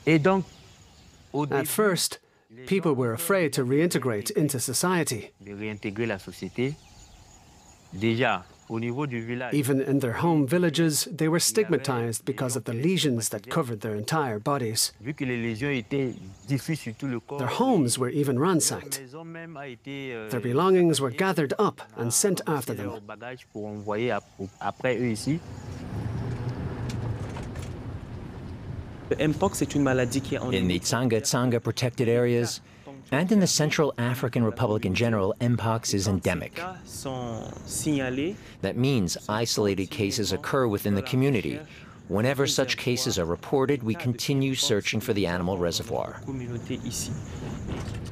Et donc, au At début, first, people were afraid to reintegrate into society. de réintégrer la société, déjà, au niveau du village, Even in their home villages, they were stigmatized because of the lesions that covered their entire bodies. vu que les lésions étaient diffuses sur tout le corps, Their homes were even leur ransacked. maison même a été, Their belongings were saccagée. gathered up and sent On a after ramassé them. leurs bagages pour envoyer après eux ici. Le Mpox est une maladie qui est In the Tsanga Tsanga protected areas, and in the Central African Republic in general, Mpox is endemic. sont signalés. That means isolated cases occur within the community. Whenever such cases are reported, we continue searching for the animal reservoir. Communauté ici.